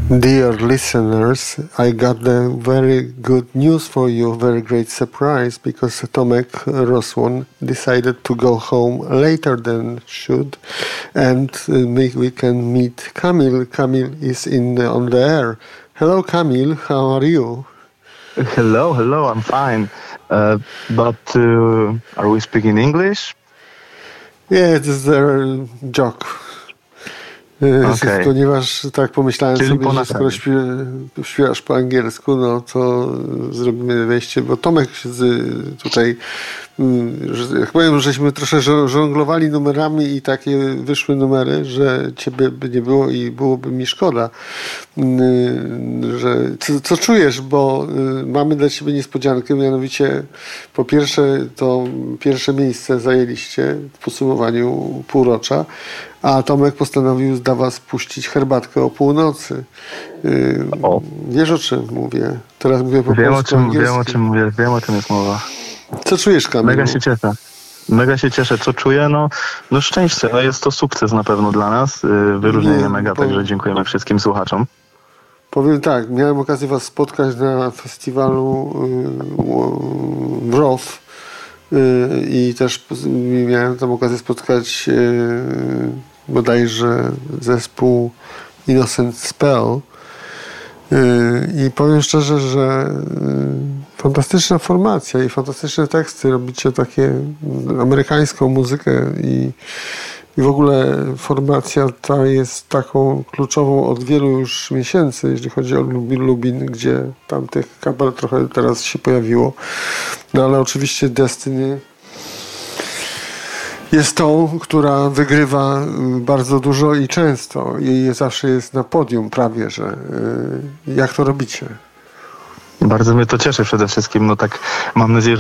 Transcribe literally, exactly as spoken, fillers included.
Dear listeners, I got a very good news for you, very great surprise, because Tomek Rosłon decided to go home later than should, and uh, we, we can meet Kamil. Kamil is in on the air. Hello, Kamil. How are you? Hello, hello. I'm fine. Uh, but uh, are we speaking English? Yeah, it is a joke. Okay. Ponieważ tak pomyślałem Czyli sobie, że skoro śpiewasz po angielsku, no to zrobimy wejście, bo Tomek tutaj, że jak powiem, żeśmy troszkę żonglowali numerami i takie wyszły numery, że ciebie by nie było i byłoby mi szkoda, że co, co czujesz, bo mamy dla ciebie niespodziankę, mianowicie po pierwsze to pierwsze miejsce zajęliście w podsumowaniu półrocza, a Tomek postanowił dla was puścić herbatkę o północy. O. Wiesz, o czym mówię? Teraz mówię po wiem, polsku, o czym, wiem o czym mówię, wiem o czym jest mowa. Co czujesz, Kamil? Mega się cieszę. Mega się cieszę. Co czuję? No, no szczęście. No jest to sukces na pewno dla nas. Wyróżnienie Nie, mega, powiem, także dziękujemy wszystkim słuchaczom. Powiem tak, miałem okazję was spotkać na festiwalu Wroth i też miałem tam okazję spotkać bodajże zespół Innocent Spell i powiem szczerze, że fantastyczna formacja i fantastyczne teksty, robicie takie amerykańską muzykę i, i w ogóle formacja ta jest taką kluczową od wielu już miesięcy, jeżeli chodzi o Lubin, gdzie tam tych kapel trochę teraz się pojawiło, no ale oczywiście Destiny jest tą, która wygrywa bardzo dużo i często i zawsze jest na podium prawie, że jak to robicie? Bardzo mnie to cieszy przede wszystkim, no tak mam nadzieję, że